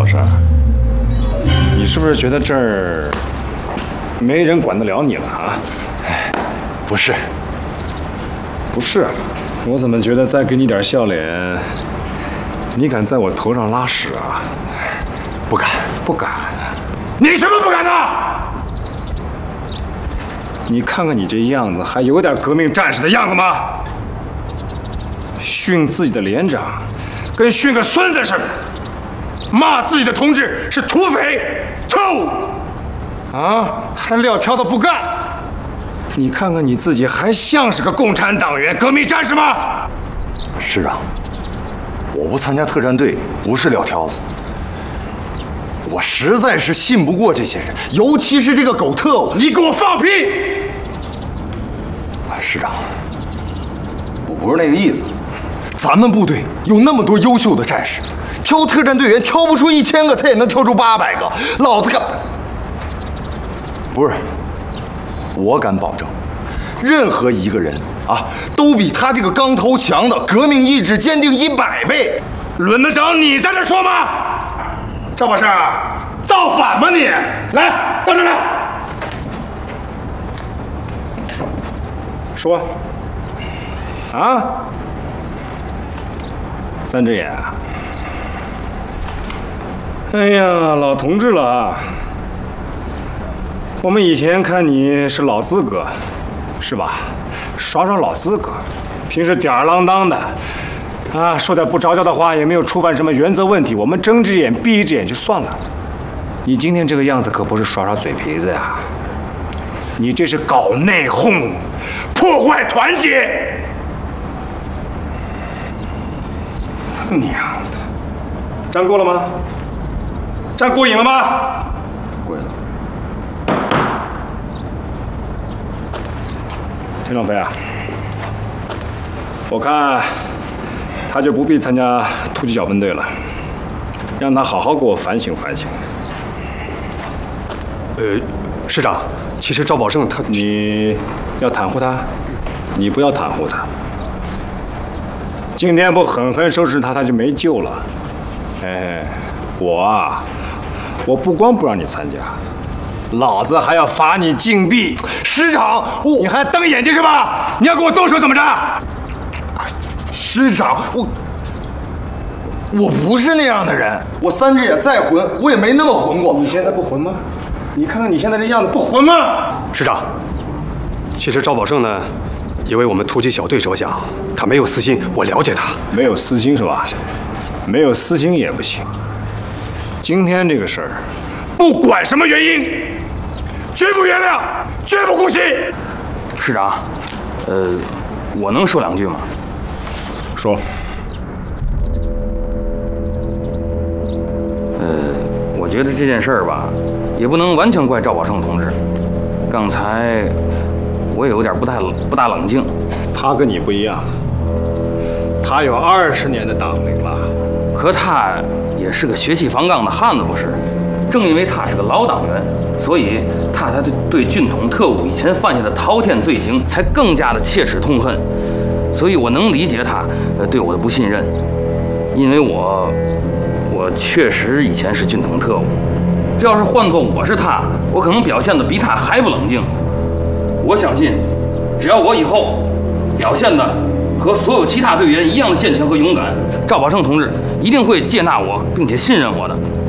山，你是不是觉得这儿没人管得了你了啊？ 不是， 不是，我怎么觉得再给你点笑脸，你敢在我头上拉屎啊？ 不敢， 不敢。你什么不敢呢？你看看你这样子，还有点革命战士的样子吗？训自己的连长，跟训个孙子似的；骂自己的同志是土匪、特务，啊，还撂挑子不干。你看看你自己，还像是个共产党员、革命战士吗？ 师长，我不参加特战队不是撂挑子，我实在是信不过这些人，尤其是这个狗特务。 你给我放屁！ 师长，我不是那个意思。咱们部队有那么多优秀的战士，挑特战队员挑不出1000个，他也能挑出800个。老子敢，不是，我敢保证，任何一个人啊，都比他这个刚头强的革命意志坚定100倍。 轮得着你在这说吗？赵宝胜，造反吗你？来，到这来，说。啊？三只眼，哎呀，老同志了啊！我们以前看你是老资格，是吧？耍耍老资格，平时吊儿郎当的，啊，说点不着调的话，也没有触犯什么原则问题，我们睁只眼闭一只眼就算了。你今天这个样子可不是耍耍嘴皮子呀，你这是搞内讧，破坏团结。娘的，站够了吗？站过瘾了吗？ 过瘾了。 田长飞啊，我看他就不必参加突击小分队了，让他好好给我反省反省。 师长，其实赵宝胜他…… 你要袒护他，你不要袒护他。今天不狠狠收拾他，他就没救了。哎，我不光不让你参加，老子还要罚你禁闭。 师长， 你还瞪眼睛是吧？你要给我动手怎么着？ 师长，我不是那样的人，我三只眼再混，我也没那么混过。 你现在不混吗？你看看你现在这样子，不混吗？ 师长，其实赵宝胜呢，也为我们突击小队着想，他没有私心，我了解他。 没有私心是吧？没有私心也不行。今天这个事儿，不管什么原因，绝不原谅，绝不姑息。 师长，我能说2句吗？ 说。 我觉得这件事儿吧，也不能完全怪赵宝胜同志。刚才我也有点不大冷静。 他跟你不一样，他有20年的党龄了， 可他也是个血气方刚的汉子，不是？正因为他是个老党员，所以他才对军统特务以前犯下的滔天罪行才更加的切齿痛恨。所以我能理解他对我的不信任，因为我确实以前是军统特务。这要是换做我是他，我可能表现得比他还不冷静。我相信，只要我以后表现的和所有其他队员一样的坚强和勇敢，赵宝胜同志一定会接纳我，并且信任我的。